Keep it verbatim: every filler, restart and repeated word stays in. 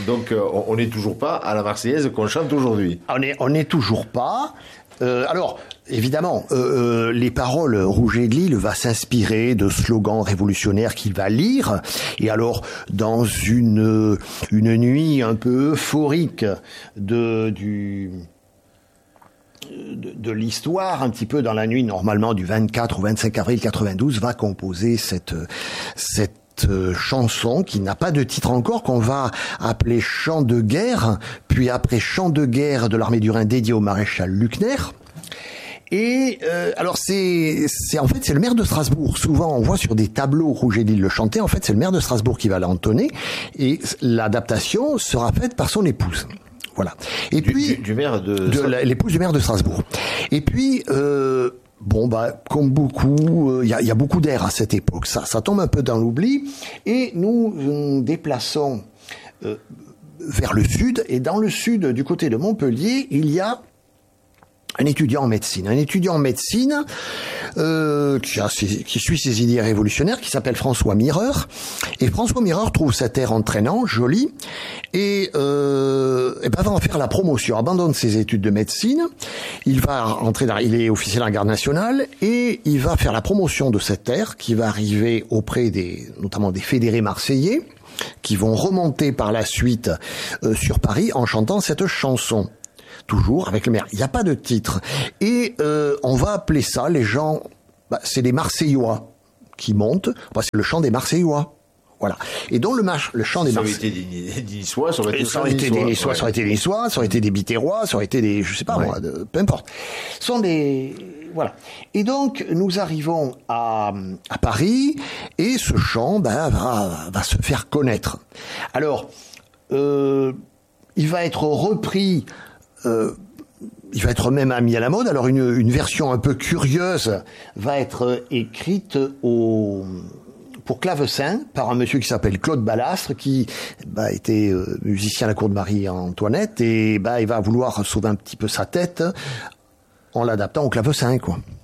Donc, euh, on n'est toujours pas à la Marseillaise qu'on chante aujourd'hui. On n'est on est toujours pas. Euh, alors, évidemment, euh, euh, les paroles, Rouget de Lille va s'inspirer de slogans révolutionnaires qu'il va lire. Et alors, dans une une nuit un peu euphorique de du de, de l'histoire, un petit peu dans la nuit normalement du vingt-quatre ou vingt-cinq avril quatre-vingt-douze, va composer cette cette chanson qui n'a pas de titre encore, qu'on va appeler Chant de guerre, puis après Chant de guerre de l'armée du Rhin dédié au maréchal Luckner. Et euh, alors c'est c'est en fait c'est le maire de Strasbourg. Souvent on voit sur des tableaux Rouget de Lille le chanter. En fait c'est le maire de Strasbourg qui va l'entonner et l'adaptation sera faite par son épouse. Voilà. Et du, puis du, du maire de, de la, l'épouse du maire de Strasbourg. Et puis euh, Bon, bah, comme beaucoup, il euh, y, a, y a beaucoup d'air à cette époque. Ça, ça tombe un peu dans l'oubli. Et nous nous déplaçons euh, vers le sud. Et dans le sud, du côté de Montpellier, il y a un étudiant en médecine. Un étudiant en médecine euh, qui, a ses, qui suit ses idées révolutionnaires, qui s'appelle François Mireur. Et François Mireur trouve cet air entraînant, joli, et, euh, et ben va en faire la promotion. Abandonne ses études de médecine. Il va entrer dans, il est officier de la garde nationale et il va faire la promotion de cet air qui va arriver auprès des, notamment des fédérés marseillais, qui vont remonter par la suite euh, sur Paris en chantant cette chanson. Toujours avec le maire. Il n'y a pas de titre. Et euh, on va appeler ça, les gens, bah, c'est des Marseillois qui montent. Bah, c'est le chant des Marseillois. Voilà. Et donc le, marche, le chant des Marseillois. Ça aurait été des Niçois, ça aurait été, ça aurait été des Niçois, ça aurait été des Niçois, ça aurait été des Biterrois, ça aurait été des, je sais pas ouais. moi, de, peu importe. Ce sont des, voilà. Et donc nous arrivons à, à Paris et ce chant, ben, va, va se faire connaître. Alors, euh, il va être repris. Euh, il va être même mis à la mode. Alors une, une version un peu curieuse va être écrite au, pour clavecin par un monsieur qui s'appelle Claude Ballastre, qui bah, était euh, musicien à la cour de Marie-Antoinette, et bah, il va vouloir sauver un petit peu sa tête en l'adaptant au clavecin, quoi.